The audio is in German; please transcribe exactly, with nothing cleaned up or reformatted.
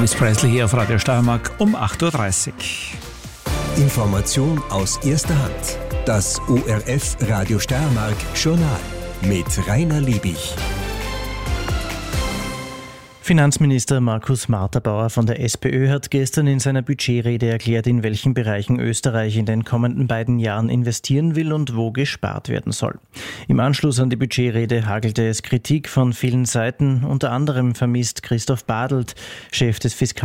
Elvis Presley hier auf Radio Steiermark um acht Uhr dreißig. Information aus erster Hand. Das O R F Radio Steiermark Journal mit Rainer Liebig. Finanzminister Markus Marterbauer von der SPÖ hat gestern in seiner Budgetrede erklärt, in welchen Bereichen Österreich in den kommenden beiden Jahren investieren will und wo gespart werden soll. Im Anschluss an die Budgetrede hagelte es Kritik von vielen Seiten. Unter anderem vermisst Christoph Badelt, Chef des Fiskal